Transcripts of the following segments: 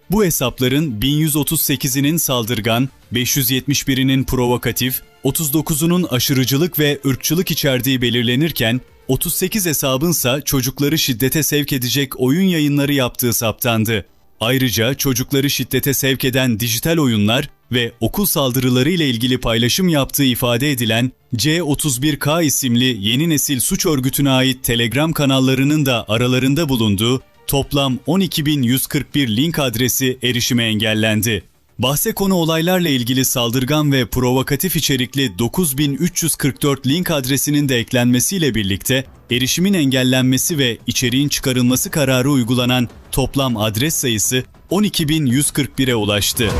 Bu hesapların 1138'inin saldırgan, 571'inin provokatif, 39'unun aşırıcılık ve ırkçılık içerdiği belirlenirken, 38 hesabınsa çocukları şiddete sevk edecek oyun yayınları yaptığı saptandı. Ayrıca çocukları şiddete sevk eden dijital oyunlar ve okul saldırıları ile ilgili paylaşım yaptığı ifade edilen C31K isimli yeni nesil suç örgütüne ait Telegram kanallarının da aralarında bulunduğu toplam 12.141 link adresi erişime engellendi. Bahse konu olaylarla ilgili saldırgan ve provokatif içerikli 9344 link adresinin de eklenmesiyle birlikte erişimin engellenmesi ve içeriğin çıkarılması kararı uygulanan toplam adres sayısı 12.141'e ulaştı.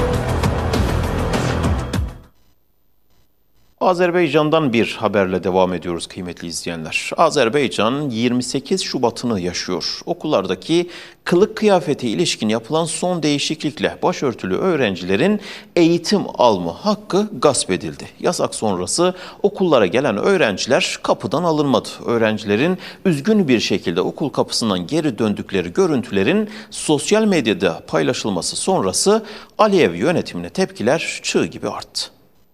Azerbaycan'dan bir haberle devam ediyoruz kıymetli izleyenler. Azerbaycan 28 Şubat'ını yaşıyor. Okullardaki kılık kıyafeti ilişkin yapılan son değişiklikle başörtülü öğrencilerin eğitim alma hakkı gasp edildi. Yasak sonrası okullara gelen öğrenciler kapıdan alınmadı. Öğrencilerin üzgün bir şekilde okul kapısından geri döndükleri görüntülerin sosyal medyada paylaşılması sonrası Aliyev yönetimine tepkiler çığ gibi arttı.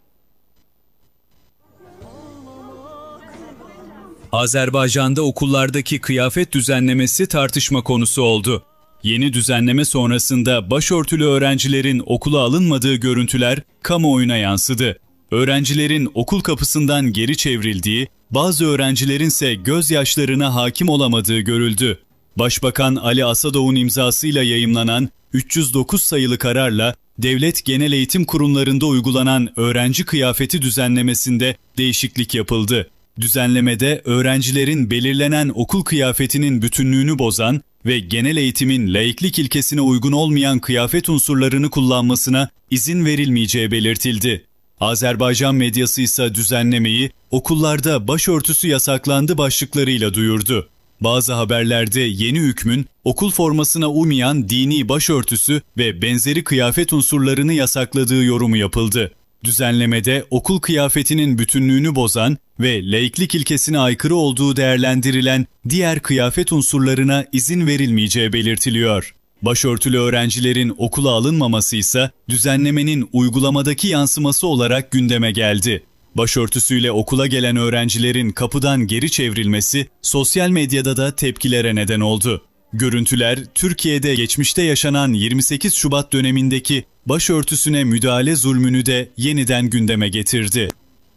Azerbaycan'da okullardaki kıyafet düzenlemesi tartışma konusu oldu. Yeni düzenleme sonrasında başörtülü öğrencilerin okula alınmadığı görüntüler kamuoyuna yansıdı. Öğrencilerin okul kapısından geri çevrildiği, bazı öğrencilerin ise gözyaşlarına hakim olamadığı görüldü. Başbakan Ali Asadov'un imzasıyla yayımlanan 309 sayılı kararla devlet genel eğitim kurumlarında uygulanan öğrenci kıyafeti düzenlemesinde değişiklik yapıldı. Düzenlemede öğrencilerin belirlenen okul kıyafetinin bütünlüğünü bozan ve genel eğitimin laiklik ilkesine uygun olmayan kıyafet unsurlarını kullanmasına izin verilmeyeceği belirtildi. Azerbaycan medyası ise düzenlemeyi okullarda başörtüsü yasaklandı başlıklarıyla duyurdu. Bazı haberlerde yeni hükmün okul formasına uymayan dini başörtüsü ve benzeri kıyafet unsurlarını yasakladığı yorumu yapıldı. Düzenlemede okul kıyafetinin bütünlüğünü bozan ve laiklik ilkesine aykırı olduğu değerlendirilen diğer kıyafet unsurlarına izin verilmeyeceği belirtiliyor. Başörtülü öğrencilerin okula alınmaması ise düzenlemenin uygulamadaki yansıması olarak gündeme geldi. Başörtüsüyle okula gelen öğrencilerin kapıdan geri çevrilmesi sosyal medyada da tepkilere neden oldu. Görüntüler, Türkiye'de geçmişte yaşanan 28 Şubat dönemindeki başörtüsüne müdahale zulmünü de yeniden gündeme getirdi.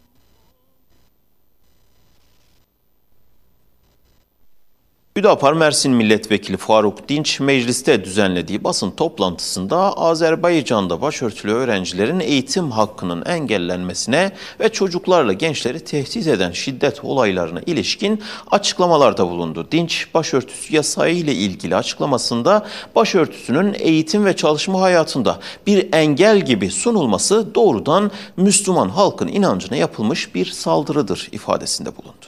Hüdapar Mersin Milletvekili Faruk Dinç, mecliste düzenlediği basın toplantısında Azerbaycan'da başörtülü öğrencilerin eğitim hakkının engellenmesine ve çocuklarla gençleri tehdit eden şiddet olaylarına ilişkin açıklamalarda bulundu. Dinç, başörtüsü yasağı ile ilgili açıklamasında başörtüsünün eğitim ve çalışma hayatında bir engel gibi sunulması doğrudan Müslüman halkın inancına yapılmış bir saldırıdır ifadesinde bulundu.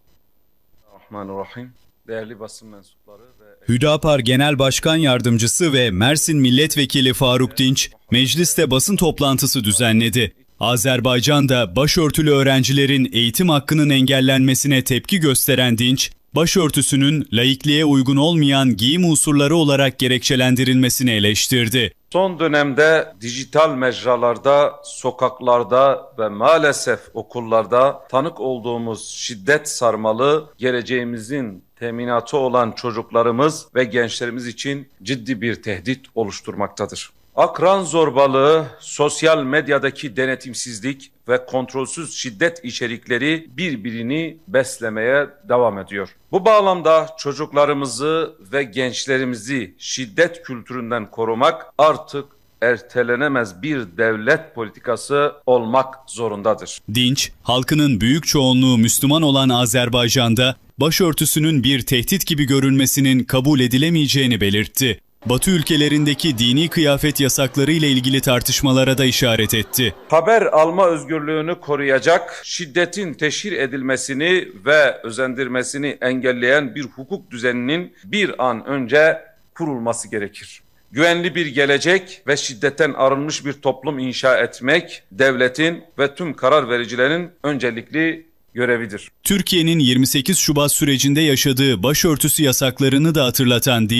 Rahmanirrahim. Değerli basın mensupları Hüdapar Genel Başkan Yardımcısı ve Mersin Milletvekili Faruk Dinç, mecliste basın toplantısı düzenledi. Azerbaycan'da başörtülü öğrencilerin eğitim hakkının engellenmesine tepki gösteren Dinç, başörtüsünün laikliğe uygun olmayan giyim unsurları olarak gerekçelendirilmesini eleştirdi. Son dönemde dijital mecralarda, sokaklarda ve maalesef okullarda tanık olduğumuz şiddet sarmalı geleceğimizin teminatı olan çocuklarımız ve gençlerimiz için ciddi bir tehdit oluşturmaktadır. Akran zorbalığı, sosyal medyadaki denetimsizlik ve kontrolsüz şiddet içerikleri birbirini beslemeye devam ediyor. Bu bağlamda çocuklarımızı ve gençlerimizi şiddet kültüründen korumak artık ertelenemez bir devlet politikası olmak zorundadır. Dinç, halkının büyük çoğunluğu Müslüman olan Azerbaycan'da başörtüsünün bir tehdit gibi görülmesinin kabul edilemeyeceğini belirtti. Batı ülkelerindeki dini kıyafet yasakları ile ilgili tartışmalara da işaret etti. Haber alma özgürlüğünü koruyacak, şiddetin teşhir edilmesini ve özendirmesini engelleyen bir hukuk düzeninin bir an önce kurulması gerekir. Güvenli bir gelecek ve şiddetten arınmış bir toplum inşa etmek devletin ve tüm karar vericilerin öncelikli görevidir. Türkiye'nin 28 Şubat sürecinde yaşadığı başörtüsü yasaklarını da hatırlatan Dinç,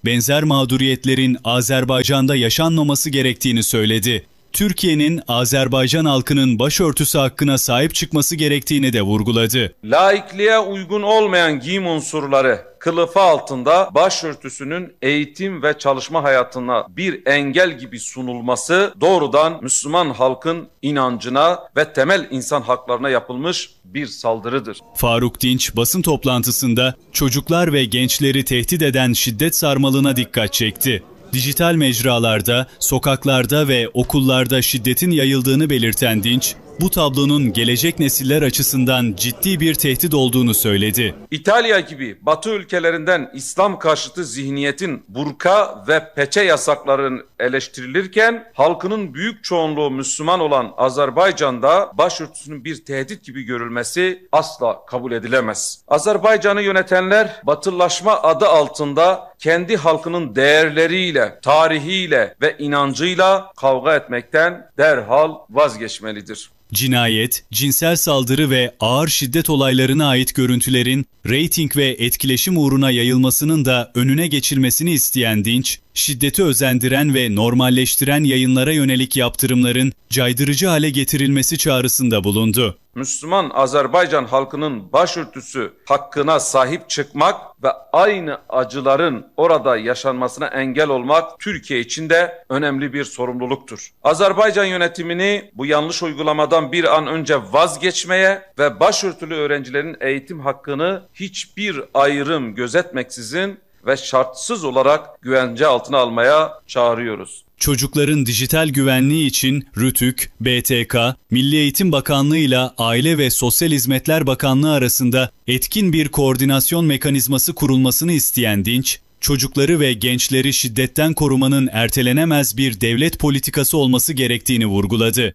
benzer mağduriyetlerin Azerbaycan'da yaşanmaması gerektiğini söyledi. Türkiye'nin Azerbaycan halkının başörtüsü hakkına sahip çıkması gerektiğini de vurguladı. Laikliğe uygun olmayan giyim unsurları kılıfı altında başörtüsünün eğitim ve çalışma hayatına bir engel gibi sunulması doğrudan Müslüman halkın inancına ve temel insan haklarına yapılmış bir saldırıdır. Faruk Dinç basın toplantısında çocuklar ve gençleri tehdit eden şiddet sarmalına dikkat çekti. Dijital mecralarda, sokaklarda ve okullarda şiddetin yayıldığını belirten Dinç, bu tablonun gelecek nesiller açısından ciddi bir tehdit olduğunu söyledi. İtalya gibi Batı ülkelerinden İslam karşıtı zihniyetin burka ve peçe yasaklarının eleştirilirken halkının büyük çoğunluğu Müslüman olan Azerbaycan'da başörtüsünün bir tehdit gibi görülmesi asla kabul edilemez. Azerbaycan'ı yönetenler batılılaşma adı altında kendi halkının değerleriyle, tarihiyle ve inancıyla kavga etmekten derhal vazgeçmelidir. Cinayet, cinsel saldırı ve ağır şiddet olaylarına ait görüntülerin reyting ve etkileşim uğruna yayılmasının da önüne geçilmesini isteyen Dinç, şiddeti özendiren ve normalleştiren yayınlara yönelik yaptırımların caydırıcı hale getirilmesi çağrısında bulundu. Müslüman Azerbaycan halkının başörtüsü hakkına sahip çıkmak ve aynı acıların orada yaşanmasına engel olmak Türkiye için de önemli bir sorumluluktur. Azerbaycan yönetimini bu yanlış uygulamadan bir an önce vazgeçmeye ve başörtülü öğrencilerin eğitim hakkını hiçbir ayrım gözetmeksizin ve şartsız olarak güvence altına almaya çağırıyoruz. Çocukların dijital güvenliği için RTÜK, BTK, Milli Eğitim Bakanlığı ile Aile ve Sosyal Hizmetler Bakanlığı arasında etkin bir koordinasyon mekanizması kurulmasını isteyen Dinç, çocukları ve gençleri şiddetten korumanın ertelenemez bir devlet politikası olması gerektiğini vurguladı.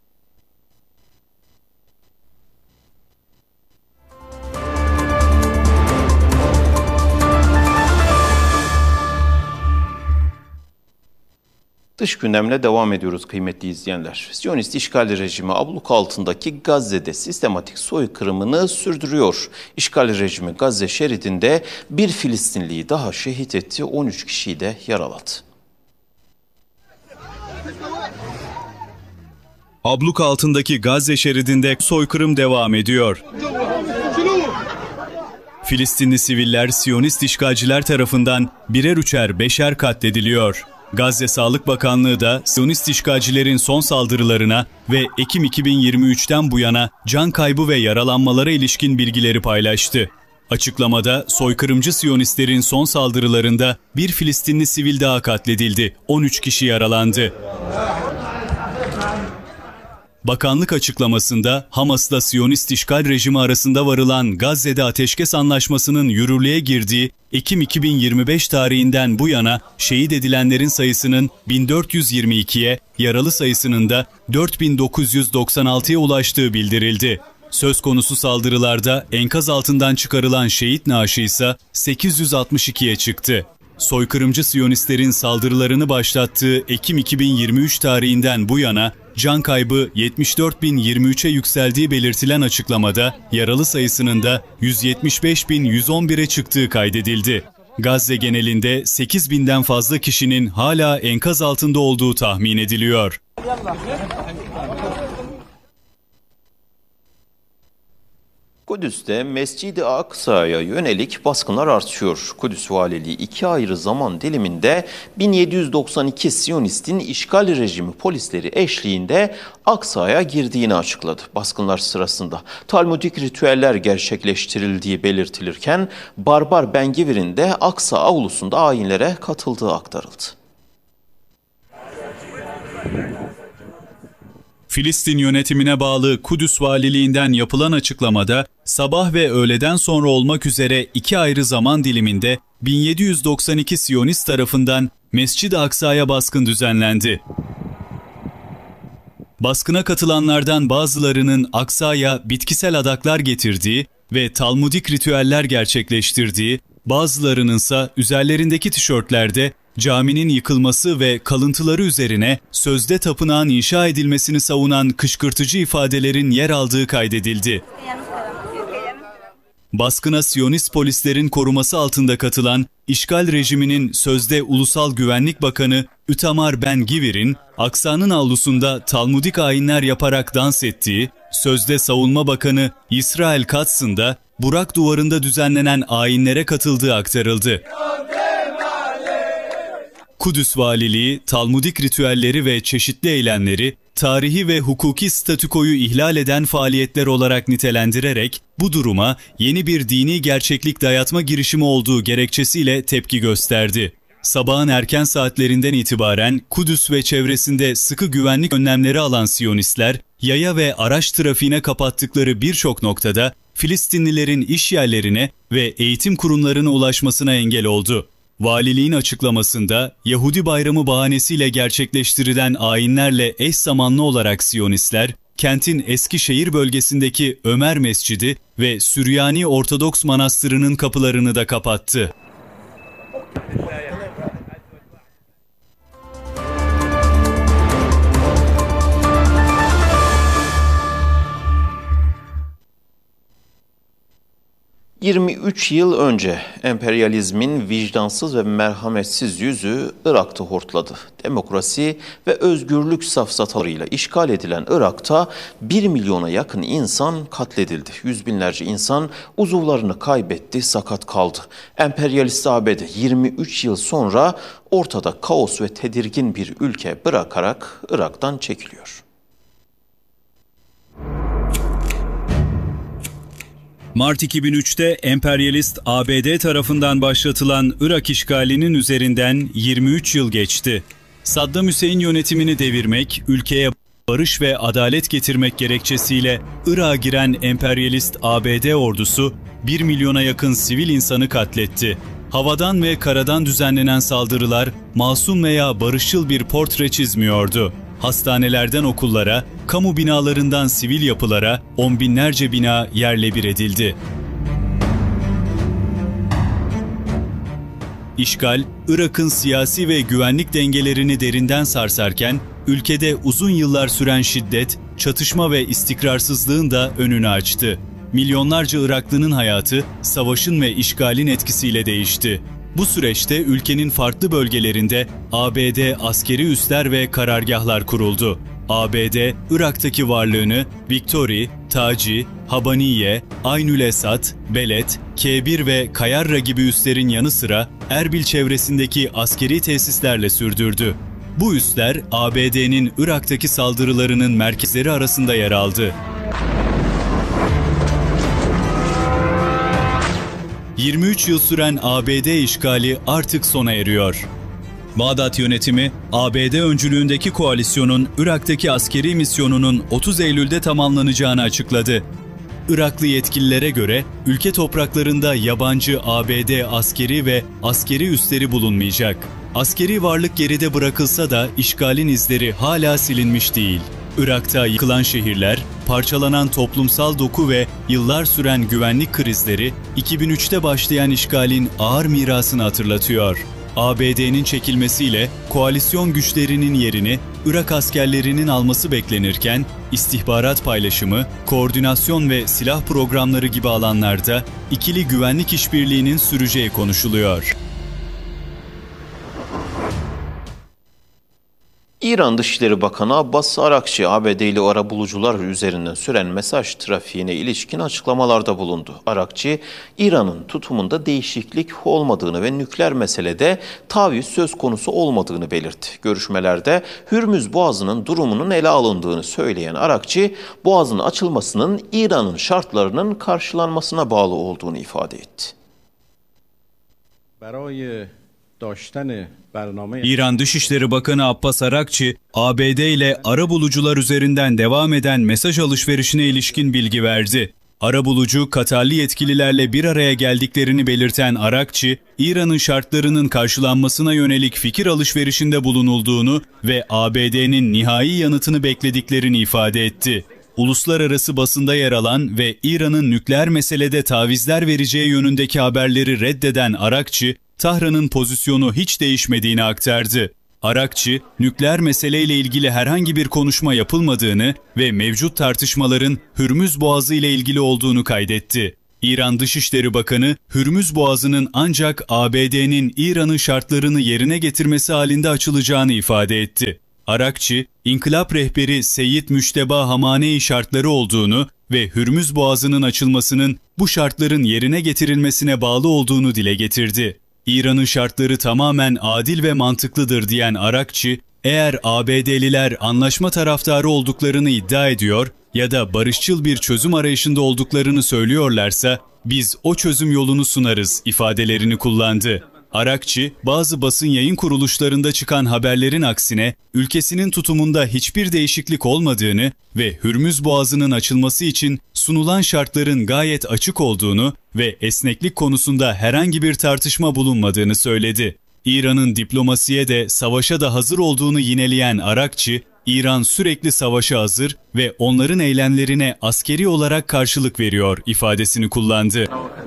Dış gündemle devam ediyoruz kıymetli izleyenler. Siyonist işgal rejimi abluk altındaki Gazze'de sistematik soykırımını sürdürüyor. İşgal rejimi Gazze şeridinde bir Filistinliyi daha şehit etti, 13 kişiyi de yaraladı. Abluk altındaki Gazze şeridinde soykırım devam ediyor. Filistinli siviller Siyonist işgalciler tarafından birer üçer beşer katlediliyor. Gazze Sağlık Bakanlığı da Siyonist işgalcilerin son saldırılarına ve Ekim 2023'ten bu yana can kaybı ve yaralanmalara ilişkin bilgileri paylaştı. Açıklamada soykırımcı Siyonistlerin son saldırılarında bir Filistinli sivil daha katledildi, 13 kişi yaralandı. Bakanlık açıklamasında Hamas'la Siyonist işgal rejimi arasında varılan Gazze'de ateşkes anlaşmasının yürürlüğe girdiği Ekim 2025 tarihinden bu yana şehit edilenlerin sayısının 1422'ye, yaralı sayısının da 4996'ya ulaştığı bildirildi. Söz konusu saldırılarda enkaz altından çıkarılan şehit naaşı ise 862'ye çıktı. Soykırımcı Siyonistlerin saldırılarını başlattığı Ekim 2023 tarihinden bu yana can kaybı 74.023'e yükseldiği belirtilen açıklamada yaralı sayısının da 175.111'e çıktığı kaydedildi. Gazze genelinde 8.000'den fazla kişinin hala enkaz altında olduğu tahmin ediliyor. Kudüs'te Mescid-i Aksa'ya yönelik baskınlar artıyor. Kudüs Valiliği 2 ayrı zaman diliminde 1792 Siyonistin işgal rejimi polisleri eşliğinde Aksa'ya girdiğini açıkladı. Baskınlar sırasında Talmudik ritüeller gerçekleştirildiği belirtilirken Barbar Ben Gvir'in de Aksa avlusunda ayinlere katıldığı aktarıldı. Filistin yönetimine bağlı Kudüs Valiliğinden yapılan açıklamada sabah ve öğleden sonra olmak üzere 2 ayrı zaman diliminde 1792 Siyonist tarafından Mescid-i Aksa'ya baskın düzenlendi. Baskına katılanlardan bazılarının Aksa'ya bitkisel adaklar getirdiği ve Talmudik ritüeller gerçekleştirdiği, bazılarınınsa üzerlerindeki tişörtlerde caminin yıkılması ve kalıntıları üzerine sözde tapınağın inşa edilmesini savunan kışkırtıcı ifadelerin yer aldığı kaydedildi. Baskına Siyonist polislerin koruması altında katılan işgal rejiminin sözde Ulusal Güvenlik Bakanı Itamar Ben-Gvir'in Aksa'nın avlusunda Talmudik ayinler yaparak dans ettiği, sözde Savunma Bakanı İsrail Katz'ın da Burak Duvarı'nda düzenlenen ayinlere katıldığı aktarıldı. Kudüs Valiliği, Talmudik ritüelleri ve çeşitli eylemleri, tarihi ve hukuki statükoyu ihlal eden faaliyetler olarak nitelendirerek bu duruma yeni bir dini gerçeklik dayatma girişimi olduğu gerekçesiyle tepki gösterdi. Sabahın erken saatlerinden itibaren Kudüs ve çevresinde sıkı güvenlik önlemleri alan Siyonistler, yaya ve araç trafiğine kapattıkları birçok noktada Filistinlilerin iş yerlerine ve eğitim kurumlarına ulaşmasına engel oldu. Valiliğin açıklamasında Yahudi bayramı bahanesiyle gerçekleştirilen ayinlerle eş zamanlı olarak Siyonistler, kentin Eskişehir bölgesindeki Ömer Mescidi ve Süryani Ortodoks Manastırı'nın kapılarını da kapattı. ...23 yıl önce emperyalizmin vicdansız ve merhametsiz yüzü Irak'ta hortladı. Demokrasi ve özgürlük safsatalarıyla işgal edilen Irak'ta 1 milyona yakın insan katledildi. Yüz binlerce insan uzuvlarını kaybetti, sakat kaldı. Emperyalist ABD 23 yıl sonra ortada kaos ve tedirgin bir ülke bırakarak Irak'tan çekiliyor. Mart 2003'te emperyalist ABD tarafından başlatılan Irak işgalinin üzerinden 23 yıl geçti. Saddam Hüseyin yönetimini devirmek, ülkeye barış ve adalet getirmek gerekçesiyle Irak'a giren emperyalist ABD ordusu 1 milyona yakın sivil insanı katletti. Havadan ve karadan düzenlenen saldırılar masum veya barışçıl bir portre çizmiyordu. Hastanelerden okullara, kamu binalarından sivil yapılara on binlerce bina yerle bir edildi. İşgal, Irak'ın siyasi ve güvenlik dengelerini derinden sarsarken, ülkede uzun yıllar süren şiddet, çatışma ve istikrarsızlığın da önünü açtı. Milyonlarca Iraklı'nın hayatı, savaşın ve işgalin etkisiyle değişti. Bu süreçte ülkenin farklı bölgelerinde ABD askeri üsler ve karargahlar kuruldu. ABD, Irak'taki varlığını Victory, Taci, Habaniye, Aynül Esad, Belet, K1 ve Kayarra gibi üslerin yanı sıra Erbil çevresindeki askeri tesislerle sürdürdü. Bu üsler ABD'nin Irak'taki saldırılarının merkezleri arasında yer aldı. 23 yıl süren ABD işgali artık sona eriyor. Bağdat yönetimi, ABD öncülüğündeki koalisyonun Irak'taki askeri misyonunun 30 Eylül'de tamamlanacağını açıkladı. Iraklı yetkililere göre ülke topraklarında yabancı ABD askeri ve askeri üsleri bulunmayacak. Askeri varlık geride bırakılsa da işgalin izleri hala silinmiş değil. Irak'ta yıkılan şehirler, parçalanan toplumsal doku ve yıllar süren güvenlik krizleri 2003'te başlayan işgalin ağır mirasını hatırlatıyor. ABD'nin çekilmesiyle koalisyon güçlerinin yerini Irak askerlerinin alması beklenirken istihbarat paylaşımı, koordinasyon ve silah programları gibi alanlarda ikili güvenlik işbirliğinin süreceği konuşuluyor. İran Dışişleri Bakanı Abbas Arakçı, ABD'li arabulucular üzerinden süren mesaj trafiğine ilişkin açıklamalarda bulundu. Arakçı, İran'ın tutumunda değişiklik olmadığını ve nükleer meselede taviz söz konusu olmadığını belirtti. Görüşmelerde Hürmüz Boğazı'nın durumunun ele alındığını söyleyen Arakçı, Boğaz'ın açılmasının İran'ın şartlarının karşılanmasına bağlı olduğunu ifade etti. İran Dışişleri Bakanı Abbas Arakçı, ABD ile arabulucular üzerinden devam eden mesaj alışverişine ilişkin bilgi verdi. Arabulucu, Katarlı yetkililerle bir araya geldiklerini belirten Arakçı, İran'ın şartlarının karşılanmasına yönelik fikir alışverişinde bulunulduğunu ve ABD'nin nihai yanıtını beklediklerini ifade etti. Uluslararası basında yer alan ve İran'ın nükleer meselede tavizler vereceği yönündeki haberleri reddeden Arakçı, Tahran'ın pozisyonu hiç değişmediğini aktardı. Arakçı, nükleer meseleyle ilgili herhangi bir konuşma yapılmadığını ve mevcut tartışmaların Hürmüz Boğazı ile ilgili olduğunu kaydetti. İran Dışişleri Bakanı, Hürmüz Boğazı'nın ancak ABD'nin İran'ın şartlarını yerine getirmesi halinde açılacağını ifade etti. Arakçı, İnkılap rehberi Seyyid Müşteba Hamane'yi şartları olduğunu ve Hürmüz Boğazı'nın açılmasının bu şartların yerine getirilmesine bağlı olduğunu dile getirdi. İran'ın şartları tamamen adil ve mantıklıdır diyen Arakçı, eğer ABD'liler anlaşma taraftarı olduklarını iddia ediyor ya da barışçıl bir çözüm arayışında olduklarını söylüyorlarsa biz o çözüm yolunu sunarız ifadelerini kullandı. Arakçı, bazı basın yayın kuruluşlarında çıkan haberlerin aksine ülkesinin tutumunda hiçbir değişiklik olmadığını ve Hürmüz Boğazı'nın açılması için sunulan şartların gayet açık olduğunu ve esneklik konusunda herhangi bir tartışma bulunmadığını söyledi. İran'ın diplomasiye de savaşa da hazır olduğunu yineleyen Arakçı, İran sürekli savaşa hazır ve onların eylemlerine askeri olarak karşılık veriyor ifadesini kullandı.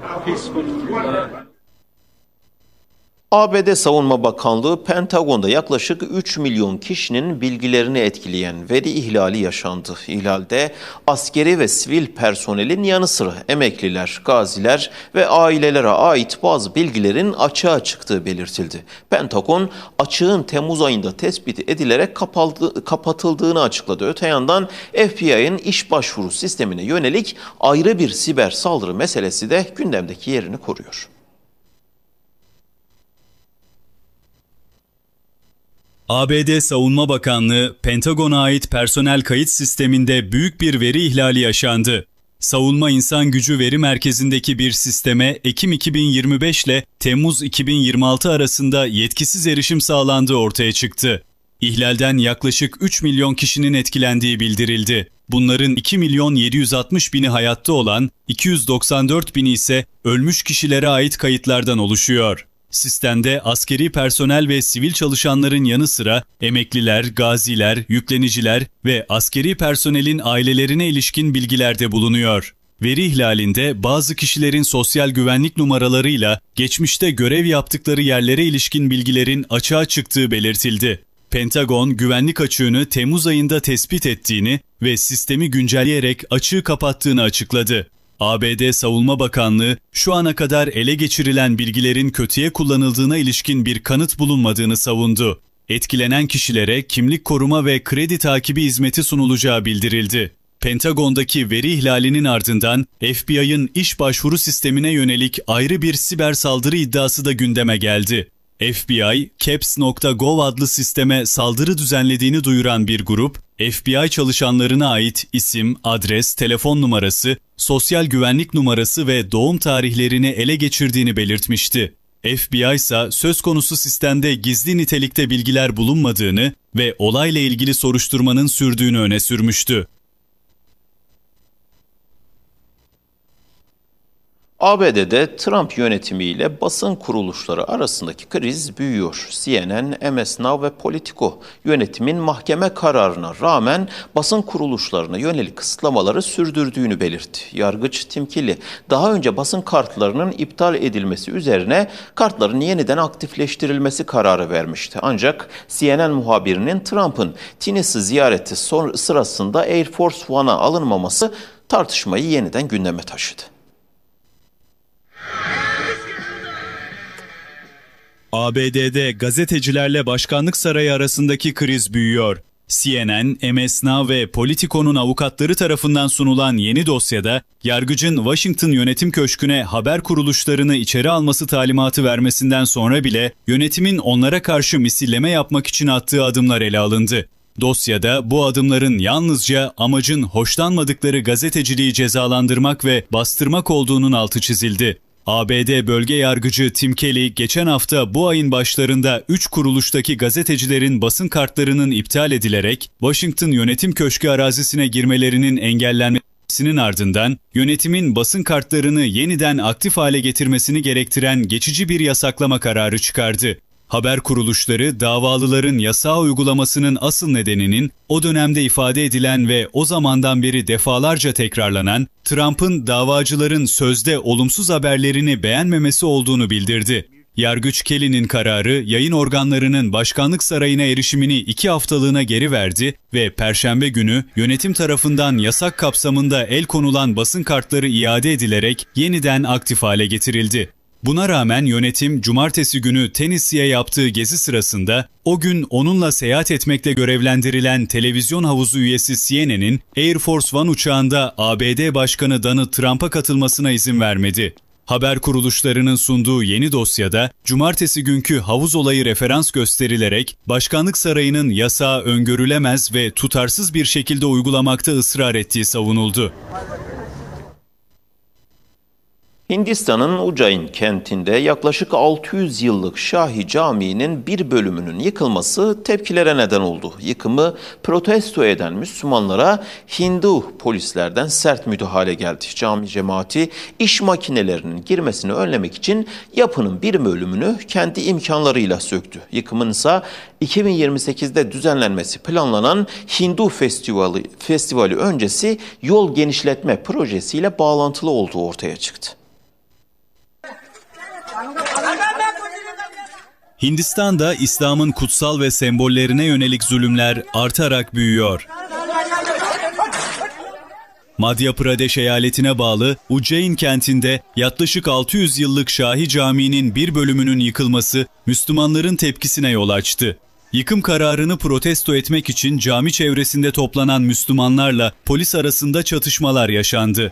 ABD Savunma Bakanlığı, Pentagon'da yaklaşık 3 milyon kişinin bilgilerini etkileyen veri ihlali yaşandı. İhlalde askeri ve sivil personelin yanı sıra emekliler, gaziler ve ailelere ait bazı bilgilerin açığa çıktığı belirtildi. Pentagon, açığın Temmuz ayında tespit edilerek kapatıldığını açıkladı. Öte yandan FBI'nin iş başvuru sistemine yönelik ayrı bir siber saldırı meselesi de gündemdeki yerini koruyor. ABD Savunma Bakanlığı, Pentagon'a ait personel kayıt sisteminde büyük bir veri ihlali yaşandı. Savunma İnsan Gücü Veri Merkezi'ndeki bir sisteme Ekim 2025 ile Temmuz 2026 arasında yetkisiz erişim sağlandığı ortaya çıktı. İhlalden yaklaşık 3 milyon kişinin etkilendiği bildirildi. Bunların 2 milyon 760 bini hayatta olan, 294 bini ise ölmüş kişilere ait kayıtlardan oluşuyor. Sistemde askeri personel ve sivil çalışanların yanı sıra emekliler, gaziler, yükleniciler ve askeri personelin ailelerine ilişkin bilgiler de bulunuyor. Veri ihlalinde bazı kişilerin sosyal güvenlik numaralarıyla geçmişte görev yaptıkları yerlere ilişkin bilgilerin açığa çıktığı belirtildi. Pentagon, güvenlik açığını Temmuz ayında tespit ettiğini ve sistemi güncelleyerek açığı kapattığını açıkladı. ABD Savunma Bakanlığı, şu ana kadar ele geçirilen bilgilerin kötüye kullanıldığına ilişkin bir kanıt bulunmadığını savundu. Etkilenen kişilere kimlik koruma ve kredi takibi hizmeti sunulacağı bildirildi. Pentagon'daki veri ihlalinin ardından FBI'ın iş başvuru sistemine yönelik ayrı bir siber saldırı iddiası da gündeme geldi. FBI, Caps.gov adlı sisteme saldırı düzenlediğini duyuran bir grup, FBI çalışanlarına ait isim, adres, telefon numarası, sosyal güvenlik numarası ve doğum tarihlerini ele geçirdiğini belirtmişti. FBI ise söz konusu sistemde gizli nitelikte bilgiler bulunmadığını ve olayla ilgili soruşturmanın sürdüğünü öne sürmüştü. ABD'de Trump yönetimiyle basın kuruluşları arasındaki kriz büyüyor. CNN, MS Now ve Politico yönetimin mahkeme kararına rağmen basın kuruluşlarına yönelik kısıtlamaları sürdürdüğünü belirtti. Yargıç Tim Kelly daha önce basın kartlarının iptal edilmesi üzerine kartların yeniden aktifleştirilmesi kararı vermişti. Ancak CNN muhabirinin Trump'ın Tennessee ziyareti sırasında Air Force One'a alınmaması tartışmayı yeniden gündeme taşıdı. ABD'de gazetecilerle başkanlık sarayı arasındaki kriz büyüyor. CNN, MS Now ve Politico'nun avukatları tarafından sunulan yeni dosyada, yargıcın Washington Yönetim Köşkü'ne haber kuruluşlarını içeri alması talimatı vermesinden sonra bile yönetimin onlara karşı misilleme yapmak için attığı adımlar ele alındı. Dosyada bu adımların yalnızca amacın hoşlanmadıkları gazeteciliği cezalandırmak ve bastırmak olduğunun altı çizildi. ABD Bölge Yargıcı Tim Kelly geçen hafta bu ayın başlarında 3 kuruluştaki gazetecilerin basın kartlarının iptal edilerek Washington Yönetim Köşkü arazisine girmelerinin engellenmesinin ardından yönetimin basın kartlarını yeniden aktif hale getirmesini gerektiren geçici bir yasaklama kararı çıkardı. Haber kuruluşları davalıların yasağı uygulamasının asıl nedeninin o dönemde ifade edilen ve o zamandan beri defalarca tekrarlanan Trump'ın davacıların sözde olumsuz haberlerini beğenmemesi olduğunu bildirdi. Yargıç Kelly'nin kararı yayın organlarının başkanlık sarayına erişimini 2 haftalığına geri verdi ve Perşembe günü yönetim tarafından yasak kapsamında el konulan basın kartları iade edilerek yeniden aktif hale getirildi. Buna rağmen yönetim Cumartesi günü Tennessee'ye yaptığı gezi sırasında o gün onunla seyahat etmekle görevlendirilen televizyon havuzu üyesi CNN'in Air Force One uçağında ABD Başkanı Donald Trump'a katılmasına izin vermedi. Haber kuruluşlarının sunduğu yeni dosyada Cumartesi günkü havuz olayı referans gösterilerek Başkanlık Sarayı'nın yasağı öngörülemez ve tutarsız bir şekilde uygulamakta ısrar ettiği savunuldu. Hindistan'ın Ujjain kentinde yaklaşık 600 yıllık Şahi Camii'nin bir bölümünün yıkılması tepkilere neden oldu. Yıkımı protesto eden Müslümanlara Hindu polislerden sert müdahale geldi. Cami cemaati iş makinelerinin girmesini önlemek için yapının bir bölümünü kendi imkanlarıyla söktü. Yıkımın ise 2028'de düzenlenmesi planlanan Hindu Festivali öncesi yol genişletme projesiyle bağlantılı olduğu ortaya çıktı. Hindistan'da İslam'ın kutsal ve sembollerine yönelik zulümler artarak büyüyor. Madhya Pradesh eyaletine bağlı Ujjain kentinde yaklaşık 600 yıllık Şahi Camii'nin bir bölümünün yıkılması Müslümanların tepkisine yol açtı. Yıkım kararını protesto etmek için cami çevresinde toplanan Müslümanlarla polis arasında çatışmalar yaşandı.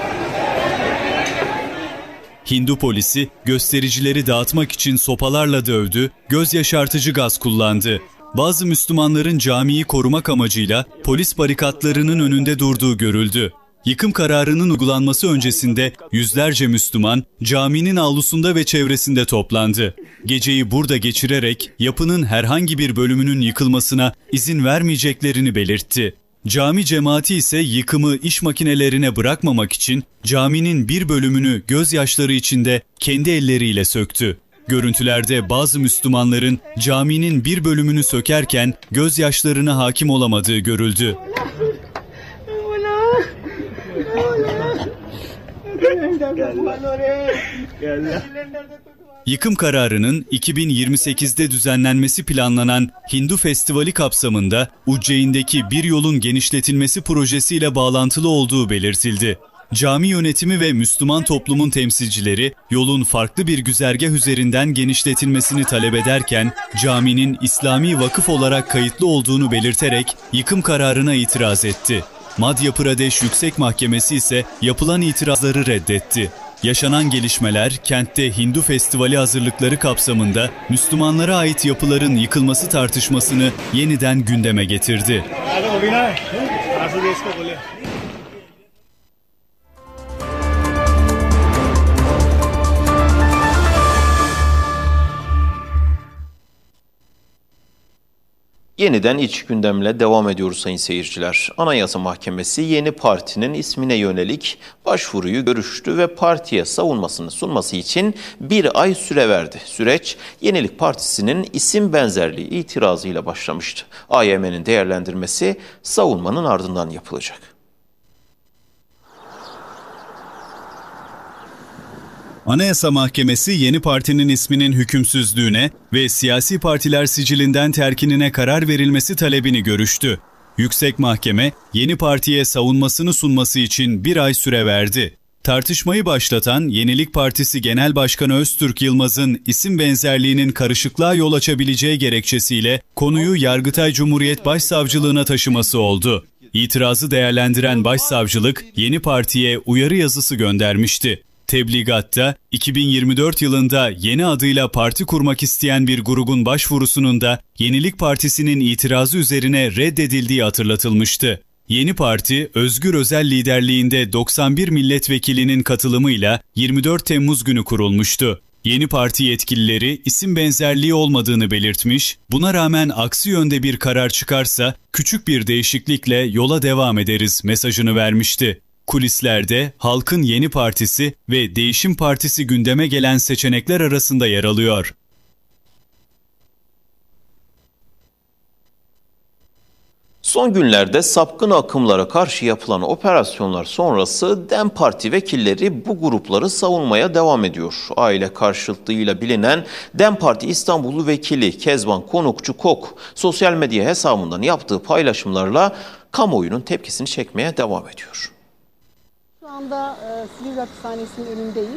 Hindu polisi göstericileri dağıtmak için sopalarla dövdü, göz yaşartıcı gaz kullandı. Bazı Müslümanların camiyi korumak amacıyla polis barikatlarının önünde durduğu görüldü. Yıkım kararının uygulanması öncesinde yüzlerce Müslüman caminin avlusunda ve çevresinde toplandı. Geceyi burada geçirerek yapının herhangi bir bölümünün yıkılmasına izin vermeyeceklerini belirtti. Cami cemaati ise yıkımı iş makinelerine bırakmamak için caminin bir bölümünü gözyaşları içinde kendi elleriyle söktü. Görüntülerde bazı Müslümanların caminin bir bölümünü sökerken gözyaşlarına hakim olamadığı görüldü. Yıkım kararının 2028'de düzenlenmesi planlanan Hindu Festivali kapsamında Ujjain'deki bir yolun genişletilmesi projesiyle bağlantılı olduğu belirtildi. Cami yönetimi ve Müslüman toplumun temsilcileri yolun farklı bir güzergah üzerinden genişletilmesini talep ederken caminin İslami vakıf olarak kayıtlı olduğunu belirterek yıkım kararına itiraz etti. Madhya Pradesh Yüksek Mahkemesi ise yapılan itirazları reddetti. Yaşanan gelişmeler kentte Hindu Festivali hazırlıkları kapsamında Müslümanlara ait yapıların yıkılması tartışmasını yeniden gündeme getirdi. Yeniden iç gündemle devam ediyoruz sayın seyirciler. Anayasa Mahkemesi yeni partinin ismine yönelik başvuruyu görüştü ve partiye savunmasını sunması için bir ay süre verdi. Süreç Yenilik Partisi'nin isim benzerliği itirazıyla başlamıştı. AYM'nin değerlendirmesi savunmanın ardından yapılacak. Anayasa Mahkemesi yeni partinin isminin hükümsüzlüğüne ve siyasi partiler sicilinden terkinine karar verilmesi talebini görüştü. Yüksek Mahkeme yeni partiye savunmasını sunması için bir ay süre verdi. Tartışmayı başlatan Yenilik Partisi Genel Başkanı Öztürk Yılmaz'ın isim benzerliğinin karışıklığa yol açabileceği gerekçesiyle konuyu Yargıtay Cumhuriyet Başsavcılığına taşıması oldu. İtirazı değerlendiren Başsavcılık yeni partiye uyarı yazısı göndermişti. Tebligatta 2024 yılında yeni adıyla parti kurmak isteyen bir grubun başvurusunun da Yenilik Partisi'nin itirazı üzerine reddedildiği hatırlatılmıştı. Yeni parti, Özgür Özel liderliğinde 91 milletvekilinin katılımıyla 24 Temmuz günü kurulmuştu. Yeni parti yetkilileri isim benzerliği olmadığını belirtmiş, buna rağmen aksi yönde bir karar çıkarsa küçük bir değişiklikle yola devam ederiz mesajını vermişti. Kulislerde Halkın Yeni Partisi ve Değişim Partisi gündeme gelen seçenekler arasında yer Son günlerde sapkın akımlara karşı yapılan operasyonlar sonrası DEM Parti vekilleri bu grupları savunmaya devam ediyor. Aile karşıtlığıyla bilinen DEM Parti İstanbul Vekili Kezban Konukçu-Kok sosyal medya hesabından yaptığı paylaşımlarla kamuoyunun tepkisini çekmeye devam ediyor. Şu anda Silivri Hapishanesi'nin önündeyiz.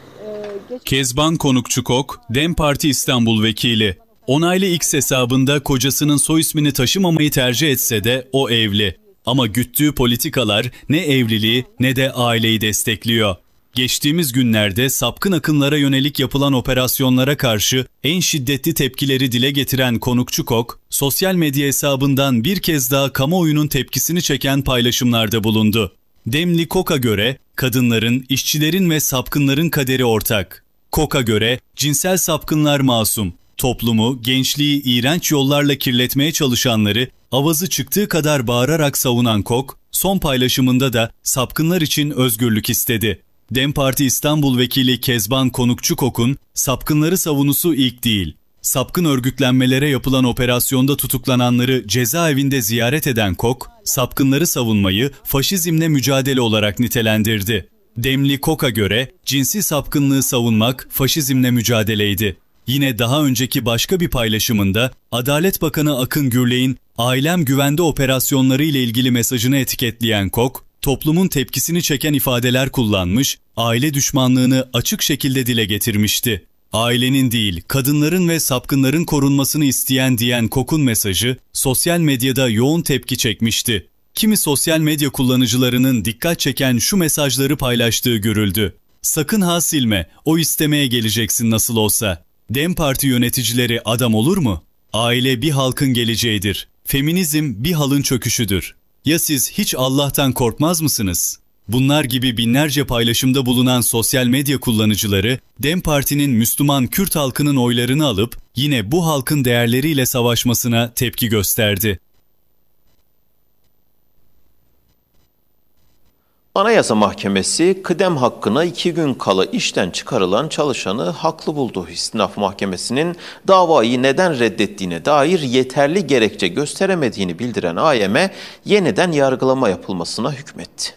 Kezban Konukçu-Kok, DEM Parti İstanbul Vekili. Onaylı X hesabında kocasının soy ismini taşımamayı tercih etse de o evli. Ama güttüğü politikalar ne evliliği ne de aileyi destekliyor. Geçtiğimiz günlerde sapkın akımlara yönelik yapılan operasyonlara karşı en şiddetli tepkileri dile getiren Konukçu-Kok, sosyal medya hesabından bir kez daha kamuoyunun tepkisini çeken paylaşımlarda bulundu. Demli Kok'a göre kadınların, işçilerin ve sapkınların kaderi ortak. Kok'a göre cinsel sapkınlar masum. Toplumu, gençliği iğrenç yollarla kirletmeye çalışanları avazı çıktığı kadar bağırarak savunan Kok, son paylaşımında da sapkınlar için özgürlük istedi. DEM Parti İstanbul Vekili Kezban Konukçu-Kok'un sapkınları savunusu ilk değil. Sapkın örgütlenmelere yapılan operasyonda tutuklananları cezaevinde ziyaret eden Kok, sapkınları savunmayı faşizmle mücadele olarak nitelendirdi. Demli Kok'a göre cinsi sapkınlığı savunmak faşizmle mücadeleydi. Yine daha önceki başka bir paylaşımında Adalet Bakanı Akın Gürley'in "Ailem güvende" operasyonları ile ilgili mesajını etiketleyen Kok, toplumun tepkisini çeken ifadeler kullanmış, aile düşmanlığını açık şekilde dile getirmişti. Ailenin değil, kadınların ve sapkınların korunmasını isteyen diyen Kok'un mesajı sosyal medyada yoğun tepki çekmişti. Kimi sosyal medya kullanıcılarının dikkat çeken şu mesajları paylaştığı görüldü. "Sakın ha silme, o istemeye geleceksin nasıl olsa. DEM Parti yöneticileri adam olur mu? Aile bir halkın geleceğidir. Feminizm bir halın çöküşüdür. Ya siz hiç Allah'tan korkmaz mısınız?" Bunlar gibi binlerce paylaşımda bulunan sosyal medya kullanıcıları, DEM Parti'nin Müslüman Kürt halkının oylarını alıp yine bu halkın değerleriyle savaşmasına tepki gösterdi. Anayasa Mahkemesi kıdem hakkına 2 gün kala işten çıkarılan çalışanı haklı buldu. İstinaf Mahkemesi'nin davayı neden reddettiğine dair yeterli gerekçe gösteremediğini bildiren AYM yeniden yargılama yapılmasına hükmetti.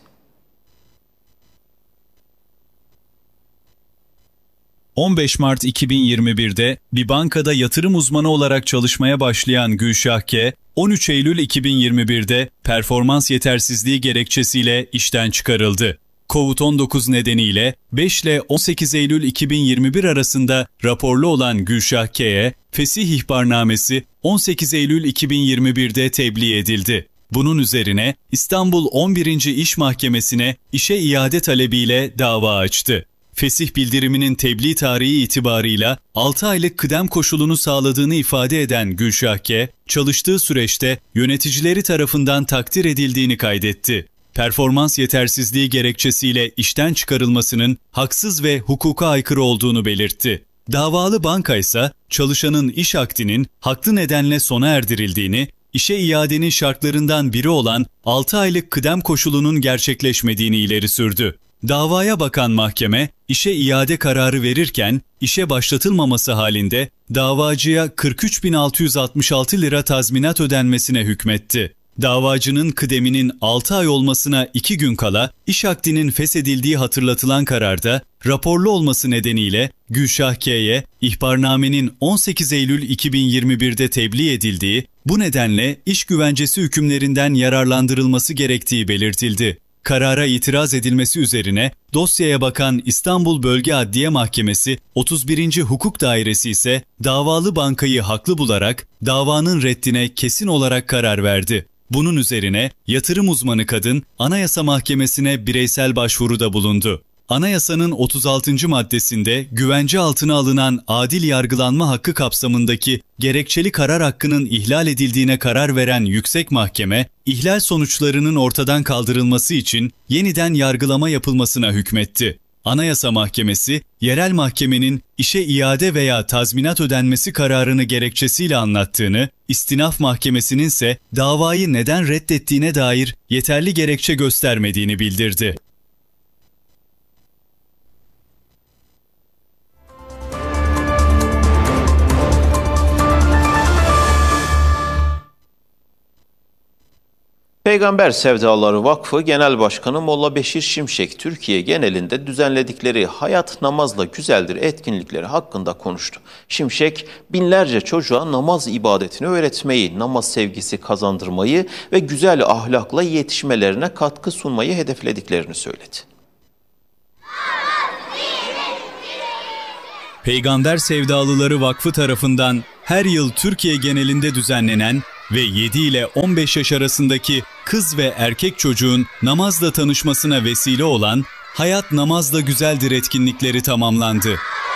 15 Mart 2021'de bir bankada yatırım uzmanı olarak çalışmaya başlayan Gülşah K., 13 Eylül 2021'de performans yetersizliği gerekçesiyle işten çıkarıldı. Covid-19 nedeniyle 5 ile 18 Eylül 2021 arasında raporlu olan Gülşah K'ye fesih ihbarnamesi 18 Eylül 2021'de tebliğ edildi. Bunun üzerine İstanbul 11. İş Mahkemesi'ne işe iade talebiyle dava açtı. Fesih bildiriminin tebliğ tarihi itibarıyla 6 aylık kıdem koşulunu sağladığını ifade eden Gülşah K., çalıştığı süreçte yöneticileri tarafından takdir edildiğini kaydetti. Performans yetersizliği gerekçesiyle işten çıkarılmasının haksız ve hukuka aykırı olduğunu belirtti. Davalı banka ise çalışanın iş akdinin haklı nedenle sona erdirildiğini, işe iadenin şartlarından biri olan 6 aylık kıdem koşulunun gerçekleşmediğini ileri sürdü. Davaya bakan mahkeme, işe iade kararı verirken işe başlatılmaması halinde davacıya 43.666 lira tazminat ödenmesine hükmetti. Davacının kıdeminin 6 ay olmasına 2 gün kala iş akdinin feshedildiği hatırlatılan kararda raporlu olması nedeniyle Gülşah K'ye ihbarnamenin 18 Eylül 2021'de tebliğ edildiği, bu nedenle iş güvencesi hükümlerinden yararlandırılması gerektiği belirtildi. Karara itiraz edilmesi üzerine dosyaya bakan İstanbul Bölge Adliye Mahkemesi 31. Hukuk Dairesi ise davalı bankayı haklı bularak davanın reddine kesin olarak karar verdi. Bunun üzerine yatırım uzmanı kadın Anayasa Mahkemesi'ne bireysel başvuruda bulundu. Anayasanın 36. maddesinde güvence altına alınan adil yargılanma hakkı kapsamındaki gerekçeli karar hakkının ihlal edildiğine karar veren Yüksek Mahkeme, ihlal sonuçlarının ortadan kaldırılması için yeniden yargılama yapılmasına hükmetti. Anayasa Mahkemesi, yerel mahkemenin işe iade veya tazminat ödenmesi kararını gerekçesiyle anlattığını, İstinaf Mahkemesi'nin ise davayı neden reddettiğine dair yeterli gerekçe göstermediğini bildirdi. Peygamber Sevdaları Vakfı Genel Başkanı Molla Beşir Şimşek, Türkiye genelinde düzenledikleri Hayat Namazla Güzeldir etkinlikleri hakkında konuştu. Şimşek, binlerce çocuğa namaz ibadetini öğretmeyi, namaz sevgisi kazandırmayı ve güzel ahlakla yetişmelerine katkı sunmayı hedeflediklerini söyledi. Peygamber Sevdalıları Vakfı tarafından her yıl Türkiye genelinde düzenlenen ve 7 ile 15 yaş arasındaki kız ve erkek çocuğun namazla tanışmasına vesile olan Hayat Namazla Güzeldir etkinlikleri tamamlandı.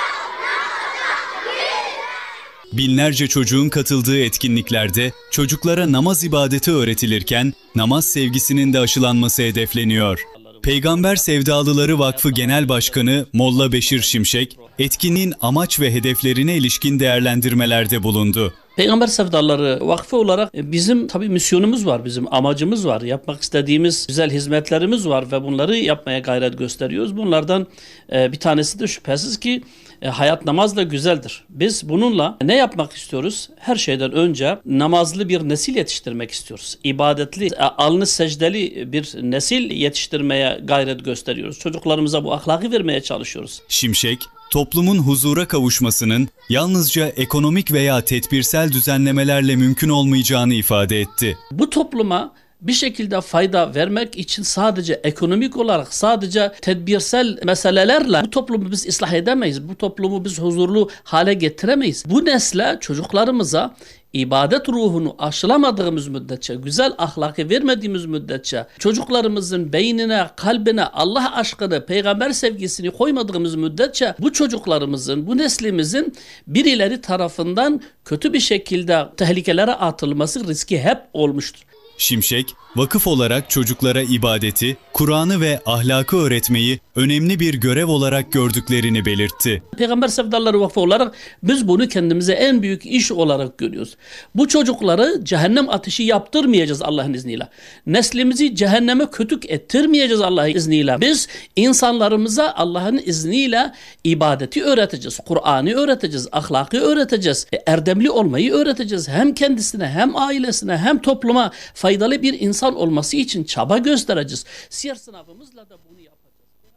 Binlerce çocuğun katıldığı etkinliklerde çocuklara namaz ibadeti öğretilirken namaz sevgisinin de aşılanması hedefleniyor. Peygamber Sevdalıları Vakfı Genel Başkanı Molla Beşir Şimşek, etkinliğin amaç ve hedeflerine ilişkin değerlendirmelerde bulundu. Peygamber Sevdaları Vakfı olarak bizim tabii misyonumuz var, bizim amacımız var. Yapmak istediğimiz güzel hizmetlerimiz var ve bunları yapmaya gayret gösteriyoruz. Bunlardan bir tanesi de şüphesiz ki hayat namazla güzeldir. Biz bununla ne yapmak istiyoruz? Her şeyden önce namazlı bir nesil yetiştirmek istiyoruz. İbadetli, alnı secdeli bir nesil yetiştirmeye gayret gösteriyoruz. Çocuklarımıza bu ahlakı vermeye çalışıyoruz. Şimşek, toplumun huzura kavuşmasının yalnızca ekonomik veya tedbirsel düzenlemelerle mümkün olmayacağını ifade etti. Bu topluma bir şekilde fayda vermek için sadece ekonomik olarak, sadece tedbirsel meselelerle bu toplumu biz ıslah edemeyiz. Bu toplumu biz huzurlu hale getiremeyiz. Bu nesle, çocuklarımıza ibadet ruhunu aşılamadığımız müddetçe, güzel ahlakı vermediğimiz müddetçe, çocuklarımızın beynine, kalbine Allah aşkını, peygamber sevgisini koymadığımız müddetçe bu çocuklarımızın, bu neslimizin birileri tarafından kötü bir şekilde tehlikelere atılması riski hep olmuştur. Şimşek, vakıf olarak çocuklara ibadeti, Kur'an'ı ve ahlakı öğretmeyi önemli bir görev olarak gördüklerini belirtti. Peygamber Sevdaları Vakfı olarak biz bunu kendimize en büyük iş olarak görüyoruz. Bu çocukları cehennem ateşi yaptırmayacağız Allah'ın izniyle. Neslimizi cehenneme kötük ettirmeyeceğiz Allah'ın izniyle. Biz insanlarımıza Allah'ın izniyle ibadeti öğreteceğiz, Kur'an'ı öğreteceğiz, ahlakı öğreteceğiz, erdemli olmayı öğreteceğiz. Hem kendisine, hem ailesine, hem topluma faydalı bir insan olması için çaba göstereceğiz. Siyer sınavımızla da bunu yapacağız.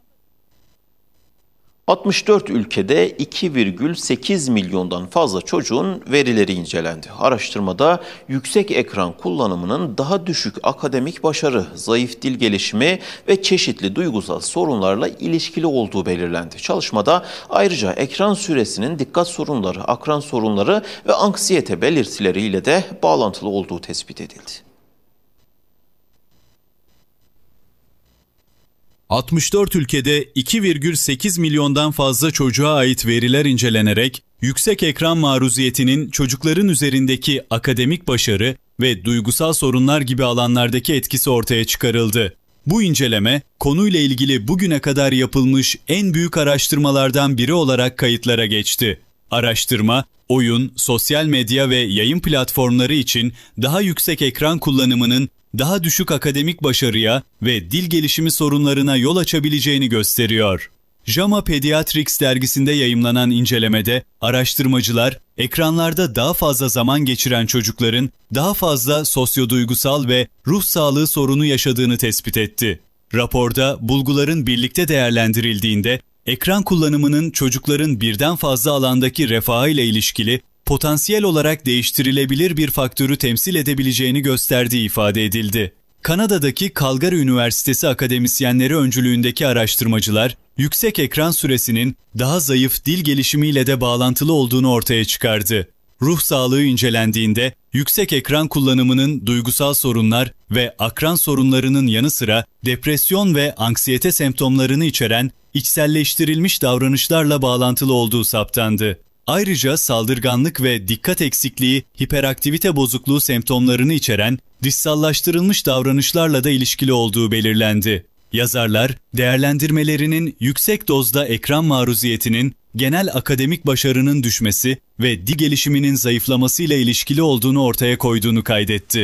64 ülkede 2,8 milyondan fazla çocuğun verileri incelendi. Araştırmada yüksek ekran kullanımının daha düşük akademik başarı, zayıf dil gelişimi ve çeşitli duygusal sorunlarla ilişkili olduğu belirlendi. Çalışmada ayrıca ekran süresinin dikkat sorunları, akran sorunları ve anksiyete belirtileriyle de bağlantılı olduğu tespit edildi. 64 ülkede 2,8 milyondan fazla çocuğa ait veriler incelenerek yüksek ekran maruziyetinin çocukların üzerindeki akademik başarı ve duygusal sorunlar gibi alanlardaki etkisi ortaya çıkarıldı. Bu inceleme konuyla ilgili bugüne kadar yapılmış en büyük araştırmalardan biri olarak kayıtlara geçti. Araştırma, oyun, sosyal medya ve yayın platformları için daha yüksek ekran kullanımının daha düşük akademik başarıya ve dil gelişimi sorunlarına yol açabileceğini gösteriyor. JAMA Pediatrics dergisinde yayımlanan incelemede araştırmacılar ekranlarda daha fazla zaman geçiren çocukların daha fazla sosyoduygusal ve ruh sağlığı sorunu yaşadığını tespit etti. Raporda bulguların birlikte değerlendirildiğinde ekran kullanımının çocukların birden fazla alandaki refahıyla ilişkili potansiyel olarak değiştirilebilir bir faktörü temsil edebileceğini gösterdiği ifade edildi. Kanada'daki Calgary Üniversitesi akademisyenleri öncülüğündeki araştırmacılar, yüksek ekran süresinin daha zayıf dil gelişimiyle de bağlantılı olduğunu ortaya çıkardı. Ruh sağlığı incelendiğinde, yüksek ekran kullanımının duygusal sorunlar ve akran sorunlarının yanı sıra depresyon ve anksiyete semptomlarını içeren içselleştirilmiş davranışlarla bağlantılı olduğu saptandı. Ayrıca saldırganlık ve dikkat eksikliği, hiperaktivite bozukluğu semptomlarını içeren dışsallaştırılmış davranışlarla da ilişkili olduğu belirlendi. Yazarlar, değerlendirmelerinin yüksek dozda ekran maruziyetinin genel akademik başarının düşmesi ve dil gelişiminin zayıflamasıyla ilişkili olduğunu ortaya koyduğunu kaydetti.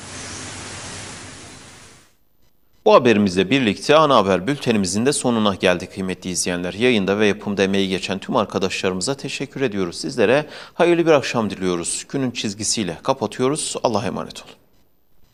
Bu haberimizle birlikte ana haber bültenimizin de sonuna geldik kıymetli izleyenler. Yayında ve yapımda emeği geçen tüm arkadaşlarımıza teşekkür ediyoruz. Sizlere hayırlı bir akşam diliyoruz. Günün çizgisiyle kapatıyoruz. Allah'a emanet olun.